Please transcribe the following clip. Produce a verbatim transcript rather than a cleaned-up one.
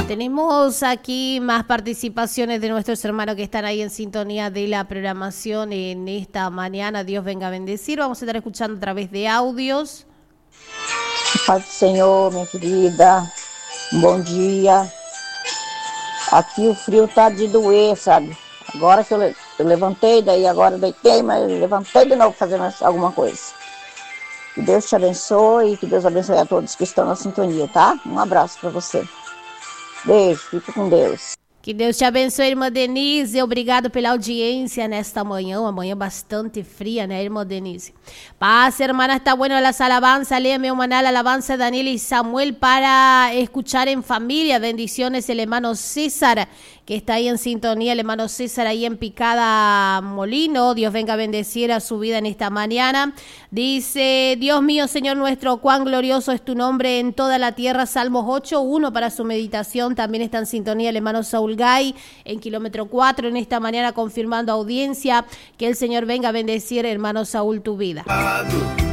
Tenemos aquí más participaciones de nuestros hermanos que están ahí en sintonía de la programación en esta mañana. Dios venga a bendecir. Vamos a estar escuchando a través de audios. Paz do Senhor, minha querida. Bom dia. Aqui o frio tá de doer, sabe? Agora que eu, le- eu levantei, daí agora deitei, mas levantei de novo fazer mais alguma coisa. Que Deus te abençoe e que Deus abençoe a todos que estão na sintonia, tá? Um abraço para você. Beijo, fica com Deus. Que Deus te abençoe, irmã Denise. Obrigado pela audiência nesta manhã, uma manhã bastante fría, né, irmã Denise? Paz, hermana, está bueno las alabanzas. Léeme un manal, alabanza Daniel y Samuel para escuchar en familia. Bendiciones, el hermano César, que está ahí en sintonía, el hermano César ahí en Picada Molino. Dios venga a bendecir a su vida en esta mañana. Dice, Dios mío, Señor nuestro, cuán glorioso es tu nombre en toda la tierra. Salmos ocho, uno para su meditación. También está en sintonía el hermano Saúl Gay en kilómetro cuatro en esta mañana confirmando audiencia. Que el Señor venga a bendecir, hermano Saúl, tu vida.